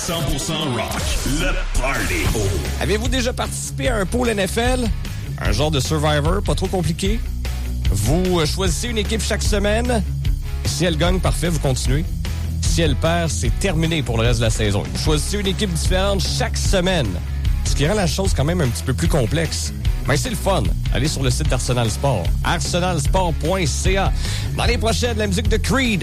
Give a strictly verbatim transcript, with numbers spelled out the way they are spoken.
cent pour cent rock. Le Party Pool. Avez-vous déjà participé à un pool N F L? Un genre de Survivor, pas trop compliqué? Vous choisissez une équipe chaque semaine. Si elle gagne, parfait, vous continuez. Si elle perd, c'est terminé pour le reste de la saison. Vous choisissez une équipe différente chaque semaine. Ce qui rend la chose quand même un petit peu plus complexe. Mais c'est le fun. Allez sur le site d'Arsenal Sport. arsenal sport point c a. Dans les prochaines, la musique de Creed.